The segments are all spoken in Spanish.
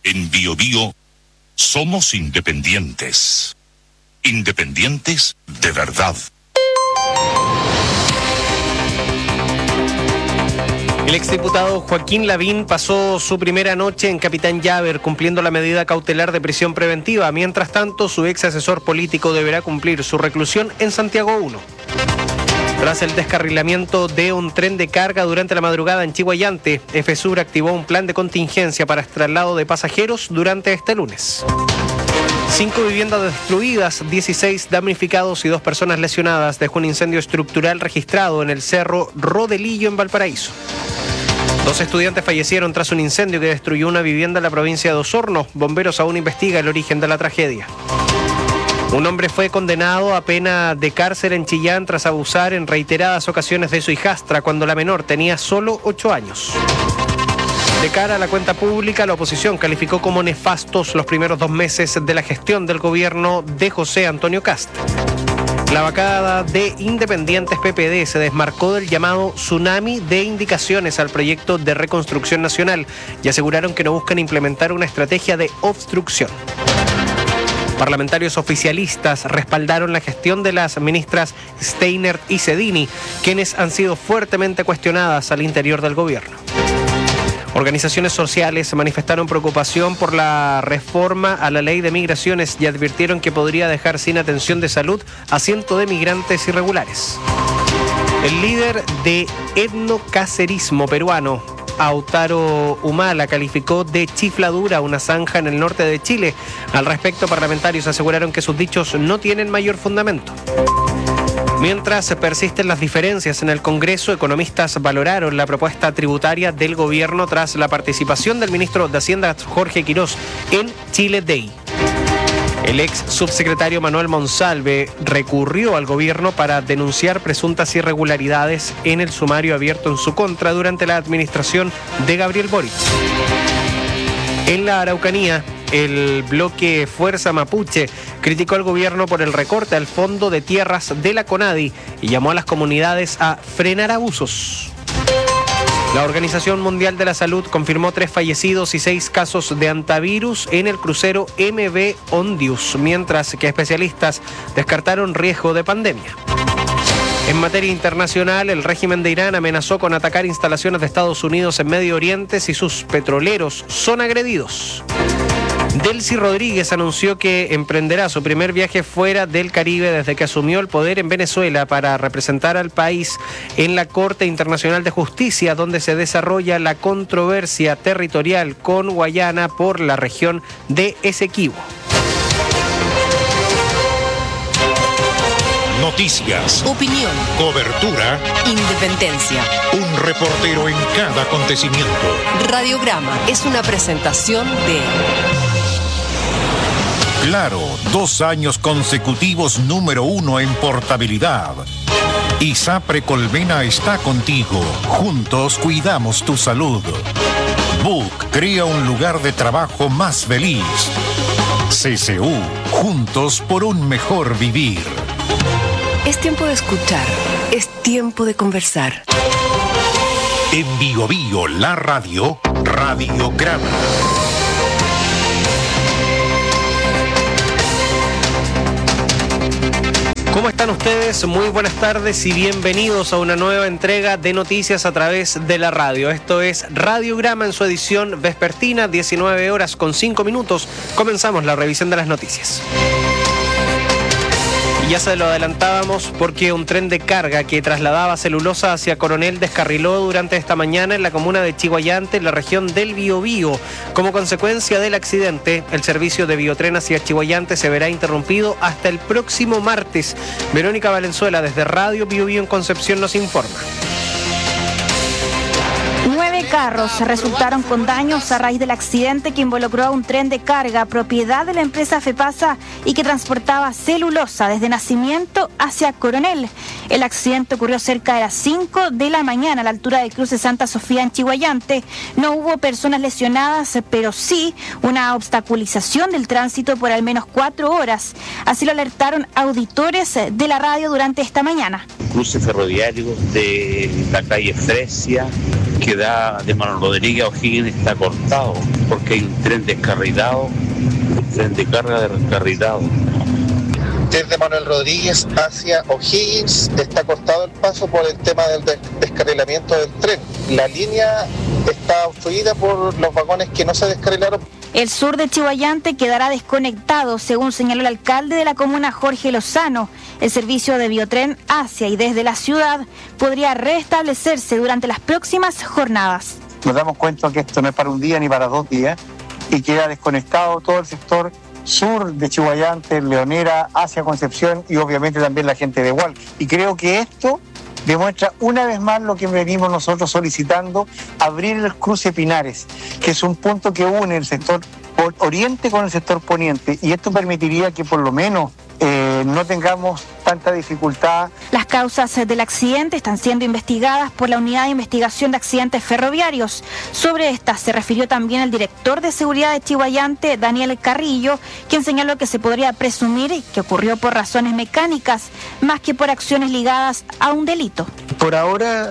En Bio Bio somos independientes. Independientes de verdad. El exdiputado Joaquín Lavín pasó su primera noche en Capitán Llaver cumpliendo la medida cautelar de prisión preventiva. Mientras tanto, su ex asesor político deberá cumplir su reclusión en Santiago 1. Tras el descarrilamiento de un tren de carga durante la madrugada en Chiguayante, FSUR activó un plan de contingencia para el traslado de pasajeros durante este lunes. 5 viviendas destruidas, 16 damnificados y 2 personas lesionadas dejó un incendio estructural registrado en el Cerro Rodelillo en Valparaíso. 2 estudiantes fallecieron tras un incendio que destruyó una vivienda en la provincia de Osorno. Bomberos aún investigan el origen de la tragedia. Un hombre fue condenado a pena de cárcel en Chillán tras abusar en reiteradas ocasiones de su hijastra cuando la menor tenía solo 8 años. De cara a la cuenta pública, la oposición calificó como nefastos los primeros 2 meses de la gestión del gobierno de José Antonio Kast. La bancada de Independientes PPD se desmarcó del llamado tsunami de indicaciones al proyecto de reconstrucción nacional y aseguraron que no buscan implementar una estrategia de obstrucción. Parlamentarios oficialistas respaldaron la gestión de las ministras Steiner y Cedini, quienes han sido fuertemente cuestionadas al interior del gobierno. Organizaciones sociales manifestaron preocupación por la reforma a la ley de migraciones y advirtieron que podría dejar sin atención de salud a cientos de migrantes irregulares. El líder de etnocacerismo peruano, Autaro Humala, calificó de chifladura una zanja en el norte de Chile. Al respecto, parlamentarios aseguraron que sus dichos no tienen mayor fundamento. Mientras persisten las diferencias en el Congreso, economistas valoraron la propuesta tributaria del gobierno tras la participación del ministro de Hacienda Jorge Quirós en Chile Day. El ex subsecretario Manuel Monsalve recurrió al gobierno para denunciar presuntas irregularidades en el sumario abierto en su contra durante la administración de Gabriel Boric. En la Araucanía, el bloque Fuerza Mapuche criticó al gobierno por el recorte al fondo de tierras de la CONADI y llamó a las comunidades a frenar abusos. La Organización Mundial de la Salud confirmó 3 fallecidos y 6 casos de antivirus en el crucero MV Ondius, mientras que especialistas descartaron riesgo de pandemia. En materia internacional, el régimen de Irán amenazó con atacar instalaciones de Estados Unidos en Medio Oriente si sus petroleros son agredidos. Delcy Rodríguez anunció que emprenderá su primer viaje fuera del Caribe desde que asumió el poder en Venezuela para representar al país en la Corte Internacional de Justicia, donde se desarrolla la controversia territorial con Guayana por la región de Esequibo. Noticias, opinión, cobertura, independencia. Un reportero en cada acontecimiento. Radiograma es una presentación de Claro, 2 años consecutivos número 1 en portabilidad. ISAPRE Colmena está contigo. Juntos cuidamos tu salud. BUC crea un lugar de trabajo más feliz. CCU, juntos por un mejor vivir. Es tiempo de escuchar, es tiempo de conversar. En Bio Bio, la radio, Radiograma. ¿Cómo están ustedes? Muy buenas tardes y bienvenidos a una nueva entrega de noticias a través de la radio. Esto es Radiograma en su edición vespertina, 19:05. Comenzamos la revisión de las noticias. Y ya se lo adelantábamos porque un tren de carga que trasladaba celulosa hacia Coronel descarriló durante esta mañana en la comuna de Chiguayante, en la región del Biobío. Como consecuencia del accidente, el servicio de biotren hacia Chiguayante se verá interrumpido hasta el próximo martes. Verónica Valenzuela, desde Radio Biobío en Concepción, nos informa. 9 carros resultaron con daños a raíz del accidente que involucró a un tren de carga propiedad de la empresa FEPASA y que transportaba celulosa desde Nacimiento hacia Coronel. El accidente ocurrió cerca de las 5 de la mañana a la altura del cruce Santa Sofía en Chiguayante. No hubo personas lesionadas, pero sí una obstaculización del tránsito por al menos 4 horas. Así lo alertaron auditores de la radio durante esta mañana. Cruce ferroviario de la calle Fresia que da de Manuel Rodríguez a O'Higgins está cortado, porque hay un tren descarrilado, un tren de carga descarrilado. Desde Manuel Rodríguez hacia O'Higgins está cortado el paso por el tema del descarrilamiento del tren. La línea está obstruida por los vagones que no se descarrilaron. El sur de Chihuayante quedará desconectado, según señaló el alcalde de la comuna, Jorge Lozano. El servicio de biotren hacia y desde la ciudad podría restablecerse durante las próximas jornadas. Nos damos cuenta que esto no es para un día ni para 2 días y queda desconectado todo el sector sur de Chihuayante, Leonera, hacia Concepción y obviamente también la gente de Hualqui. Y creo que esto demuestra una vez más lo que venimos nosotros solicitando, abrir el cruce Pinares, que es un punto que une el sector oriente con el sector poniente, y esto permitiría que por lo menos no tengamos tanta dificultad. Las causas del accidente están siendo investigadas por la Unidad de Investigación de Accidentes Ferroviarios. Sobre estas se refirió también el director de seguridad de Chihuayante, Daniel Carrillo, quien señaló que se podría presumir que ocurrió por razones mecánicas, más que por acciones ligadas a un delito. Por ahora,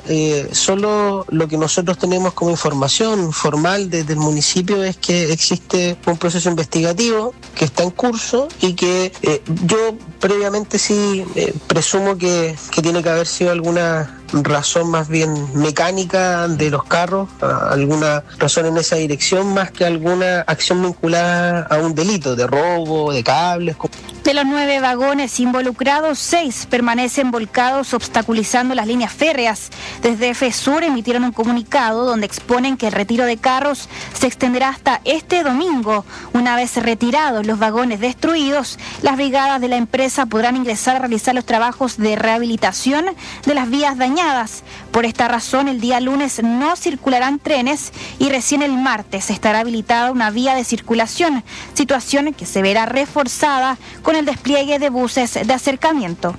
solo lo que nosotros tenemos como información formal desde el municipio es que existe un proceso investigativo que está en curso y que yo previamente sí presumo que tiene que haber sido alguna razón más bien mecánica de los carros, alguna razón en esa dirección más que alguna acción vinculada a un delito de robo, de cables. De los 9 vagones involucrados, 6 permanecen volcados obstaculizando las líneas férreas. Desde FESUR emitieron un comunicado donde exponen que el retiro de carros se extenderá hasta este domingo. Una vez retirados los vagones destruidos, las brigadas de la empresa podrán ingresar a realizar los trabajos de rehabilitación de las vías dañadas. Por esta razón, el día lunes no circularán trenes y recién el martes estará habilitada una vía de circulación, situación que se verá reforzada con el despliegue de buses de acercamiento.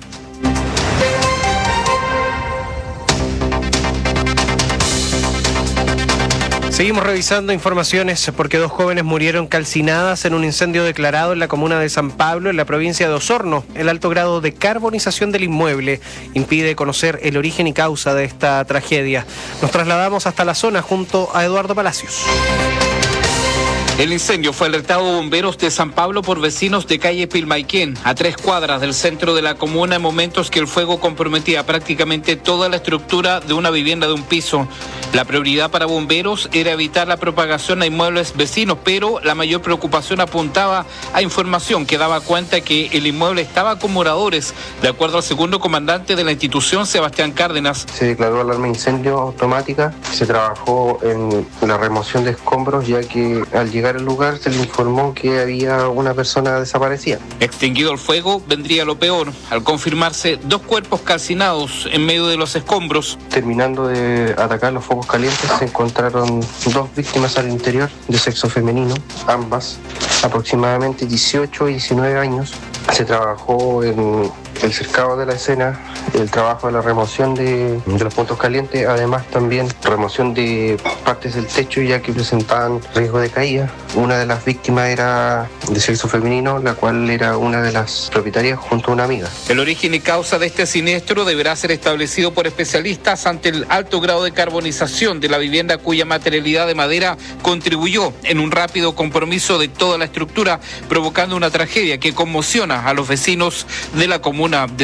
Seguimos revisando informaciones porque 2 jóvenes murieron calcinadas en un incendio declarado en la comuna de San Pablo, en la provincia de Osorno. El alto grado de carbonización del inmueble impide conocer el origen y causa de esta tragedia. Nos trasladamos hasta la zona junto a Eduardo Palacios. El incendio fue alertado a bomberos de San Pablo por vecinos de calle Pilmaiquén, a 3 cuadras del centro de la comuna, en momentos que el fuego comprometía prácticamente toda la estructura de una vivienda de un piso. La prioridad para bomberos era evitar la propagación a inmuebles vecinos, pero la mayor preocupación apuntaba a información que daba cuenta que el inmueble estaba con moradores, de acuerdo al segundo comandante de la institución, Sebastián Cárdenas. Se declaró alarma de incendio automática, se trabajó en la remoción de escombros, ya que al llegar al lugar se le informó que había una persona desaparecida. Extinguido el fuego, vendría lo peor, al confirmarse 2 cuerpos calcinados en medio de los escombros. Terminando de atacar los focos calientes, se encontraron 2 víctimas al interior de sexo femenino, ambas aproximadamente 18 y 19 años. Se trabajó en el cercado de la escena, el trabajo de la remoción de los puntos calientes, además también remoción de partes del techo ya que presentaban riesgo de caída. Una de las víctimas era de sexo femenino, la cual era una de las propietarias junto a una amiga. El origen y causa de este siniestro deberá ser establecido por especialistas ante el alto grado de carbonización de la vivienda, cuya materialidad de madera contribuyó en un rápido compromiso de toda la estructura, provocando una tragedia que conmociona a los vecinos de la comuna de